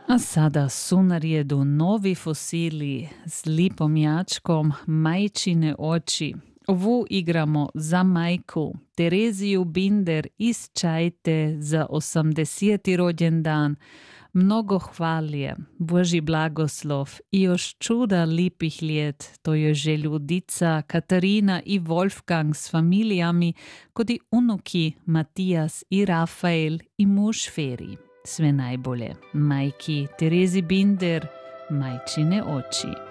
A sada su na redu novi fosili s lipom jačkom Majčine oči. Ovu igramo za majku Tereziju Binder iz Čajte za 80. rođendan. Mnogo hvalje, Božji blagoslov i još čuda lipih ljet, to je željudica Katarina i Wolfgang s familijami, kod i unuki Matijas i Rafael i muž Feri. Sve najbolje, majki Terezi Binder, Majčine oči.